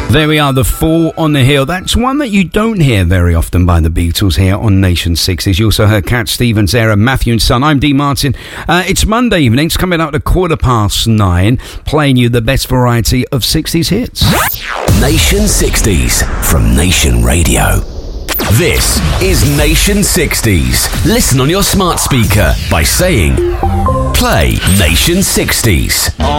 There we are, The Fall on the Hill. That's one that you don't hear very often by the Beatles here on Nation 60s. You also heard Cat Stevens there and Matthew and Son. I'm Dee Martin. It's Monday evening. It's coming out at 9:15, playing you the best variety of 60s hits. Nation 60s from Nation Radio. This is Nation 60s. Listen on your smart speaker by saying, play Nation 60s.